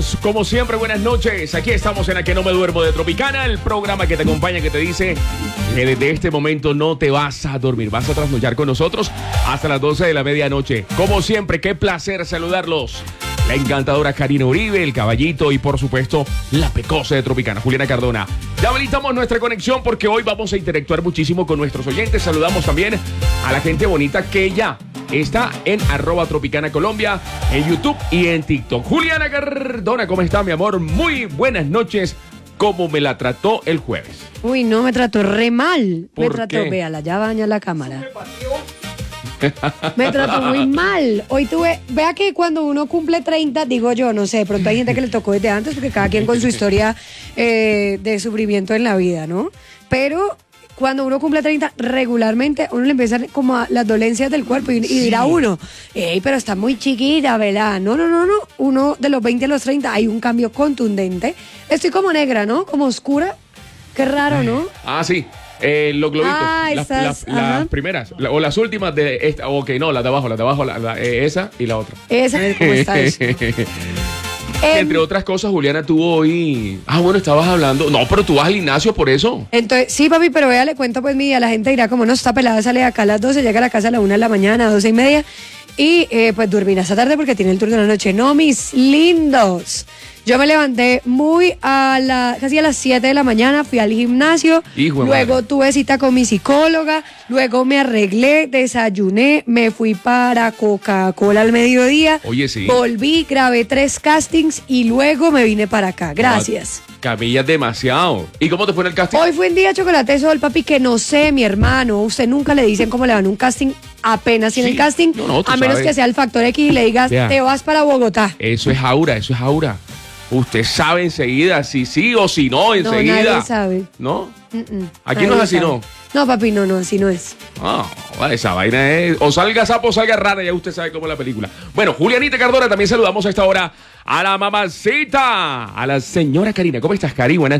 amigos, como siempre, buenas noches. Aquí estamos en A Que No Me Duermo de Tropicana, el programa que te acompaña, que te dice que desde este momento no te vas a dormir, vas a trasnochar con nosotros hasta las 12 de la medianoche. Como siempre, qué placer saludarlos. La encantadora Karina Uribe, el caballito y por supuesto la pecosa de Tropicana, Juliana Cardona. Ya habilitamos nuestra conexión porque hoy vamos a interactuar muchísimo con nuestros oyentes. Saludamos también a la gente bonita que ya está en @Tropicana Colombia, en YouTube y en TikTok. Juliana Cardona, ¿cómo está, mi amor? Muy buenas noches. ¿Cómo me la trató el jueves? Uy, no, me trató re mal. ¿Por me trató, qué? véala, ya baña la cámara. Me trató muy mal. Hoy vea que cuando uno cumple 30, digo yo, no sé, de pronto hay gente que le tocó desde antes, porque cada quien con su historia de sufrimiento en la vida, ¿no? Pero cuando uno cumple 30, regularmente uno le empiezan como a las dolencias del cuerpo y dirá uno, pero está muy chiquita, ¿verdad? No. Uno de los 20 a los 30 hay un cambio contundente. Estoy como negra, ¿no? Como oscura. Qué raro, ¿no? Ah, sí. Los globitos, las primeras, o las últimas de esta, ok, no, las de abajo, esa y la otra. Esa, ¿cómo está eso? Entre otras cosas, Juliana tuvo hoy... Ah, bueno, estabas hablando... No, pero tú vas al gimnasio por eso. Entonces, sí, papi, pero vea, le cuento pues mi día. La gente dirá, como no, está pelada, sale de acá a las 12, llega a la casa a la 1 de la mañana, 12:30. Y pues dormir esta tarde porque tiene el turno de la noche. No, mis lindos. Yo me levanté casi a las 7 de la mañana, fui al gimnasio, luego tuve cita con mi psicóloga, luego me arreglé, desayuné, me fui para Coca-Cola al mediodía. Oye, sí. Volví, grabé 3 castings y luego me vine para acá. Gracias. Camellas demasiado. ¿Y cómo te fue en el casting? Hoy fue un día chocolate sol, papi, que no sé, mi hermano. Usted nunca le dicen cómo le van un casting apenas en el casting, a menos que sea el factor X y le digas, te vas para Bogotá. Eso es aura. Usted sabe enseguida si sí o si no, enseguida. No, nadie sabe. ¿No? Aquí no es así, ¿no? No, papi, no, así no es. Esa vaina es... O salga sapo o salga rara, ya usted sabe cómo es la película. Bueno, Julianita Cardona, también saludamos a esta hora a la mamacita, a la señora Karina. ¿Cómo estás, Cari? Buenas